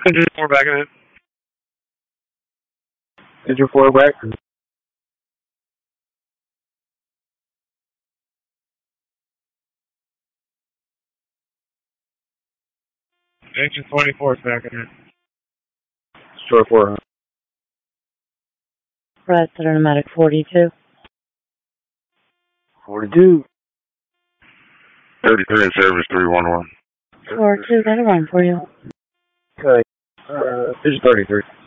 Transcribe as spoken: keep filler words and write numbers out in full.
Engine four back in it. Engine four back. Engine twenty-four is back in it. Short four. Press automatic forty-two. forty-two. thirty-three in service, three one one. four two, got a run for you. Okay. Uh, it's thirty-three.